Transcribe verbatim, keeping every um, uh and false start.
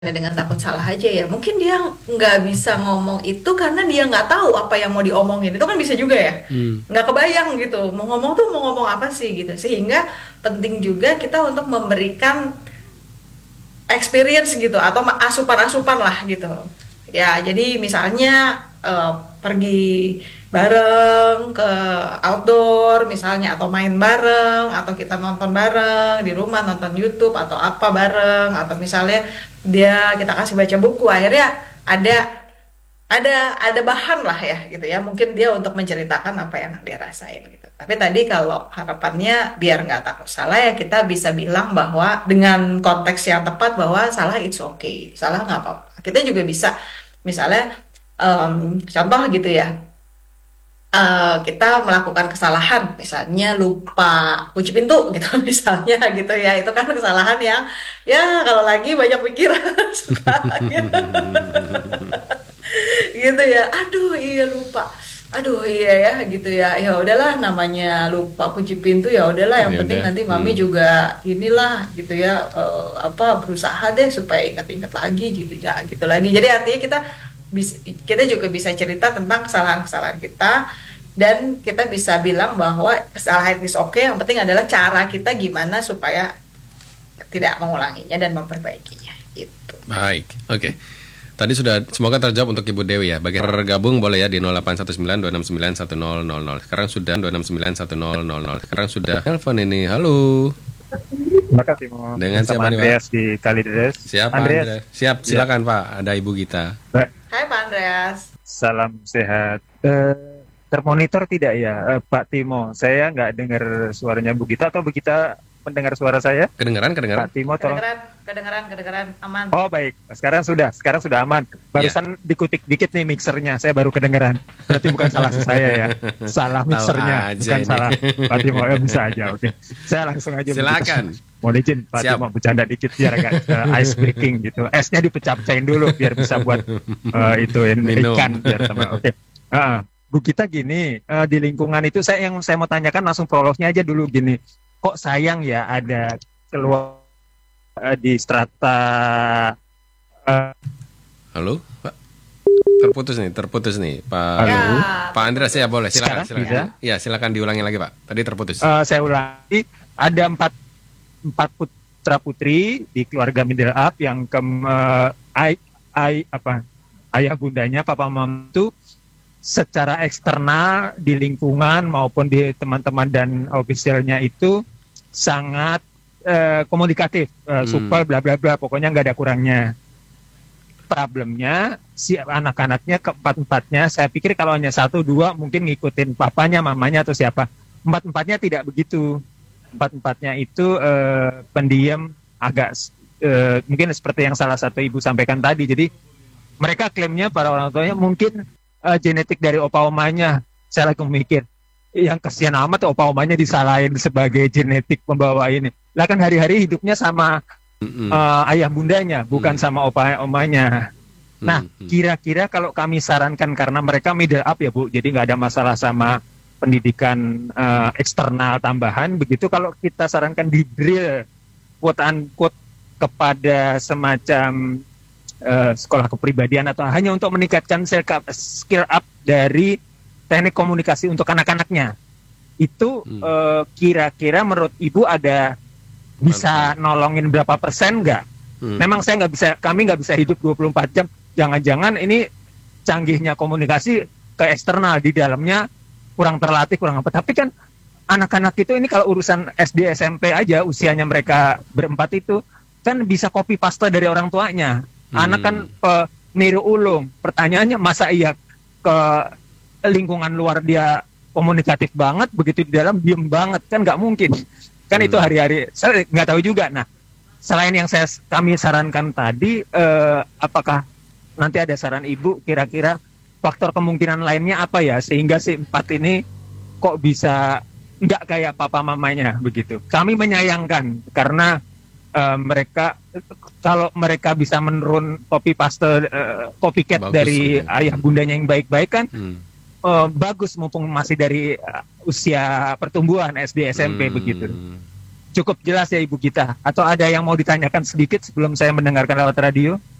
dengan takut salah aja ya. Mungkin dia nggak bisa ngomong itu karena dia nggak tahu apa yang mau diomongin. Itu kan bisa juga ya. Hmm. Nggak kebayang gitu. Mau ngomong tuh mau ngomong apa sih gitu. Sehingga penting juga kita untuk memberikan experience gitu atau asupan-asupan lah gitu. Ya, jadi misalnya eh, pergi bareng ke outdoor misalnya atau main bareng atau kita nonton bareng di rumah nonton YouTube atau apa bareng atau misalnya dia kita kasih baca buku akhirnya ada ada ada bahan lah ya gitu ya mungkin dia untuk menceritakan apa yang dia rasain gitu tapi tadi kalau harapannya biar nggak takut salah ya kita bisa bilang bahwa dengan konteks yang tepat bahwa salah it's okay salah nggak apa-apa kita juga bisa misalnya em, contoh gitu ya eh, kita melakukan kesalahan misalnya lupa kunci pintu gitu misalnya gitu ya itu kan kesalahan yang ya kalau lagi banyak pikiran suka gitu gitu ya aduh iya lupa aduh iya ya gitu ya ya udahlah namanya lupa kunci pintu ya udahlah yang Ya penting udah. nanti mami Hmm. juga inilah gitu ya eh, apa berusaha deh supaya ingat-ingat lagi gitu ya gitu lagi jadi artinya kita bisa kita juga bisa cerita tentang kesalahan-kesalahan kita dan kita bisa bilang bahwa kesalahan itu oke yang penting adalah cara kita gimana supaya tidak mengulanginya dan memperbaikinya gitu. Baik. Oke. Tadi sudah semoga terjawab untuk Ibu Dewi ya. Bagi bergabung boleh ya di nol delapan satu sembilan dua enam sembilan satu nol nol nol. Sekarang sudah dua enam sembilan satu nol nol nol. Sekarang sudah telepon ini. Halo. Terima kasih Mo. Dengan Sama siapa nih, Pak? Andreas di Kalideres. Siapa Andreas, Andre? Siap, ya. silakan Pak. Ada Ibu Gita. Mbak, Hai Pak Andreas. salam sehat. Eh, termonitor tidak ya, eh, Pak Timo? Saya nggak dengar suaranya Bu Gita atau Bu Gita mendengar suara saya? Kedengaran, kedengaran? Pak Timo, tolong. Kedengeran, kedengeran, kedengeran, aman. Oh baik, sekarang sudah, sekarang sudah aman. Barusan dikutik dikit nih mixernya, saya baru kedengeran. Berarti bukan salah saya ya, salah Tahu mixernya, aja bukan ini. salah Pak Timo. Ya, bisa aja, oke. Saya langsung aja. Bu Gita. Silakan. Mohon izin Pak Siap. Timo bercanda dikit biar agak uh, ice breaking gitu. Esnya dipecah-pecahin dulu biar bisa buat uh, ituin Minum. ikan biar sama. Oke. Uh, Bu kita gini, uh, di lingkungan itu saya yang saya mau tanyakan langsung prolognya aja dulu gini. Kok sayang ya ada keluar uh, di strata uh, Halo, Pak. Terputus nih, terputus nih, Pak. Halo. Ya, Pak Andreas ya boleh, silakan, Sekarang silakan. bisa? Ya, silakan diulangi lagi, Pak. Tadi terputus. uh, saya ulangi ada empat empat putra putri di keluarga middle up yang ke uh, ay, ay, apa ayah bundanya papa mama itu secara eksternal di lingkungan maupun di teman-teman dan ofisialnya itu sangat eh, komunikatif, eh, Hmm. supel bla bla bla, pokoknya nggak ada kurangnya. Problemnya si anak-anaknya keempat-empatnya, saya pikir kalau hanya satu dua mungkin ngikutin papanya, mamanya atau siapa. Empat-empatnya tidak begitu. Empat-empatnya itu eh, pendiam, agak eh, mungkin seperti yang salah satu ibu sampaikan tadi. Jadi mereka klaimnya para orang tuanya mungkin eh, genetik dari opa omanya. Saya lagi mikir, yang kasihan amat opa omanya disalahin sebagai genetik pembawa ini. Lah kan hari-hari hidupnya sama Mm-mm. eh, ayah bundanya, bukan Hmm. sama opa omanya. Nah, Mm-mm. kira-kira kalau kami sarankan karena mereka middle up ya Bu, jadi nggak ada masalah sama pendidikan eh, eksternal tambahan. Begitu kalau kita sarankan di drill quote unquote kepada semacam eh, sekolah kepribadian atau hanya untuk meningkatkan skill up, skill up dari teknik komunikasi untuk anak-anaknya, itu Hmm. eh, kira-kira menurut Ibu ada bisa nolongin berapa persen nggak? Hmm. Memang saya nggak bisa, kami nggak bisa hidup dua puluh empat jam. Jangan-jangan ini canggihnya komunikasi ke eksternal, di dalamnya kurang terlatih, kurang apa. Tapi kan anak-anak itu ini kalau urusan S D S M P aja usianya mereka berempat itu kan bisa copy paste dari orang tuanya. Anak kan Hmm. peniru ulung. Pertanyaannya masa iya ke lingkungan luar dia komunikatif banget, begitu di dalam diem banget, kan nggak mungkin. Kan Hmm. itu hari-hari. Saya nggak tahu juga. Nah, selain yang saya kami sarankan tadi, eh, apakah nanti ada saran Ibu kira-kira faktor kemungkinan lainnya apa ya sehingga si empat ini kok bisa nggak kayak papa mamanya begitu? Kami menyayangkan karena eh, mereka kalau mereka bisa menurun copy paste eh, copycat Bagus, dari gitu. ayah bundanya yang baik-baik kan Hmm. eh, bagus mumpung masih dari eh, usia pertumbuhan S D S M P Hmm. begitu. Cukup jelas ya Ibu Gita? Atau ada yang mau ditanyakan sedikit sebelum saya mendengarkan lewat radio?